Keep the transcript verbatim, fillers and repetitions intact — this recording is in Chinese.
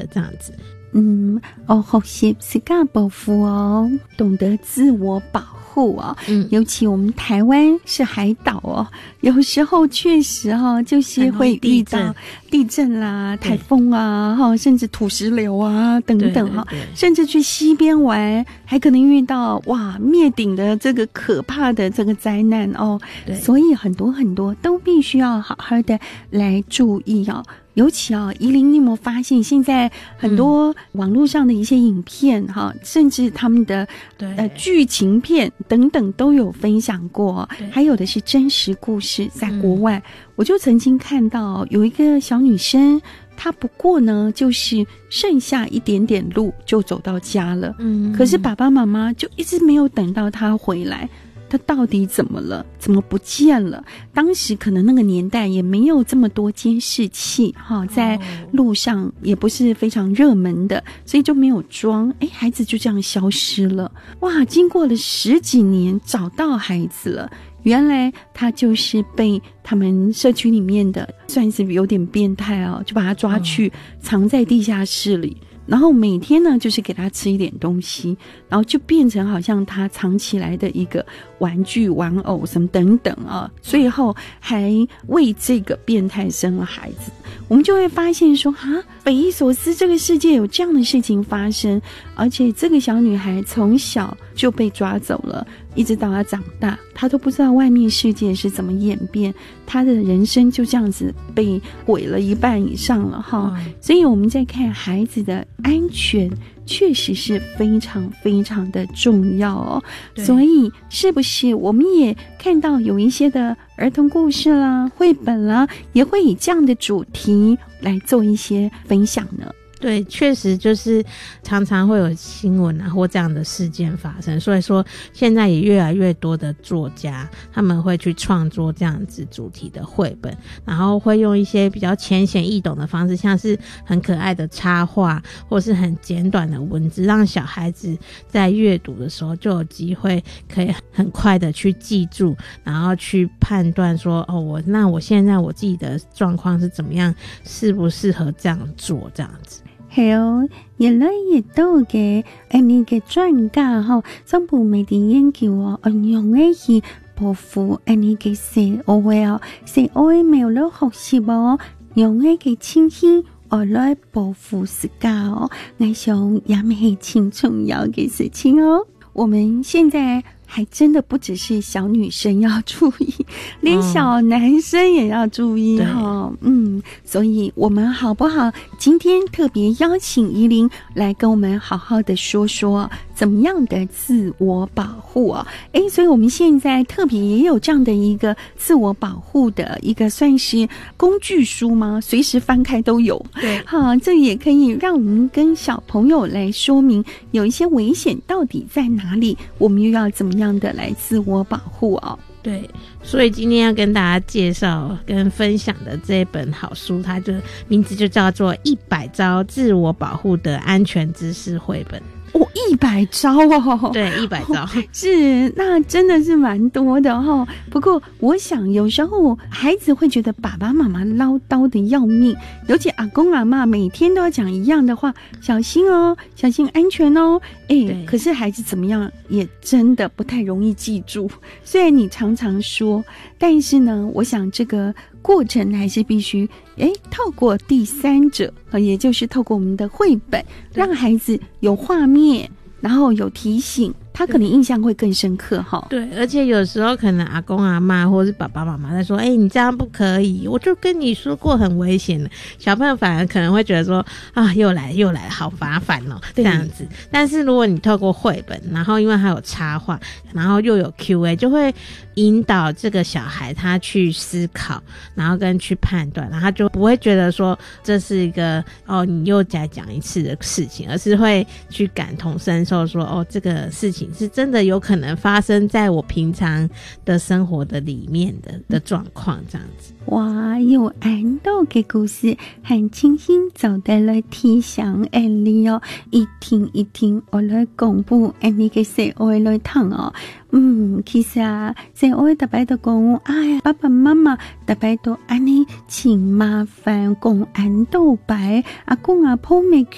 这样子。 嗯，哦，学习自家保护哦，懂得自我保护哦。嗯，尤其我们台湾是海岛哦，有时候确实哦，就是会遇到地震啦、台风啊，哈，甚至土石流啊等等哈，甚至去西边玩，还可能遇到哇灭顶的这个可怕的这个灾难哦。所以很多很多都必须要好好的来注意哦。尤其啊，宜玲，你有没有发现现在很多网络上的一些影片哈、嗯，甚至他们的呃剧情片等等都有分享过，还有的是真实故事，在国外、嗯、我就曾经看到有一个小女生，她不过呢就是剩下一点点路就走到家了，嗯，可是爸爸妈妈就一直没有等到她回来。他到底怎么了？怎么不见了？当时可能那个年代也没有这么多监视器哈，在路上也不是非常热门的，所以就没有装。哎，孩子就这样消失了。哇，经过了十几年找到孩子了，原来他就是被他们社区里面的算是有点变态哦，就把他抓去藏在地下室里。然后每天呢就是给他吃一点东西，然后就变成好像他藏起来的一个玩具玩偶什么等等啊，最后还为这个变态生了孩子。我们就会发现说啊，匪夷所思，这个世界有这样的事情发生，而且这个小女孩从小就被抓走了，一直到她长大，她都不知道外面世界是怎么演变，她的人生就这样子被毁了一半以上了哈、嗯。所以我们在看孩子的安全确实是非常非常的重要哦。所以是不是我们也看到有一些的儿童故事啦、绘本啦，也会以这样的主题来做一些分享呢？ 对，确实就是常常会有新闻啊或这样的事件发生，所以说现在也越来越多的作家他们会去创作这样子主题的绘本，然后会用一些比较浅显易懂的方式，像是很可爱的插画或是很简短的文字，让小孩子在阅读的时候就有机会可以很快的去记住，然后去判断说哦，我那我现在我自己的状况是怎么样，适不适合这样做这样子。 还有越來越多嘅誒呢嘅專家吼，總部媒體研究哦，用嘅去保護誒呢嘅社會哦，社會沒有了學習哦，用嘅嘅清醒而來保護自家哦，我想也係挺重要嘅事情哦。我們現在還真的不只是小女生要注意，連小男生也要注意哈、嗯。嗯，所以我們好不好今天特別邀請宜玲來跟我們好好的說說怎麼樣的自我保護啊？誒，所以我們現在特別也有這樣的一個自我保護的一個算是工具書嗎？隨時翻開都有。對，好，這也可以讓我們跟小朋友來說明有一些危險到底在哪裡，我們又要怎麼樣的來自我保護哦。 对，所以今天要跟大家介绍跟分享的这本好书，它就名字就叫做一百招自我保护的安全知识绘本。 哦，一百招哦， 对，一百招、哦、 是，那真的是蛮多的哈、哦。不过，我想有时候孩子会觉得爸爸妈妈唠叨的要命，尤其阿公阿嬷每天都要讲一样的话，小心哦，小心安全哦。哎，可是孩子怎么样，也真的不太容易记住。虽然你常常说，但是呢，我想这个过程还是必须诶透过第三者，也就是透过我们的绘本，让孩子有画面，然后有提醒，他可能印象会更深刻哈。 对，而且有时候可能阿公阿嬷或是爸爸妈妈在说，哎、欸，你这样不可以，我就跟你说过很危险的，小朋友反而可能会觉得说，啊，又来又来，好麻烦哦，这样子。但是如果你透过绘本，然后因为还有插画，然后又有 Q A， 就会引导这个小孩他去思考，然后跟去判断，然后他就不会觉得说这是一个哦你又再讲一次的事情，而是会去感同身受说，哦，这个事情是真的有可能发生在我平常的生活的里面的的状况这样子。 哇，有安度嘅故事，很清醒走得來提醒人哋哦，一聽一聽我來公布人哋嘅社會來聽哦。嗯，其實啊，社會特別都講，哎呀，爸爸媽媽特別都安尼請麻煩講安度白，阿公阿婆未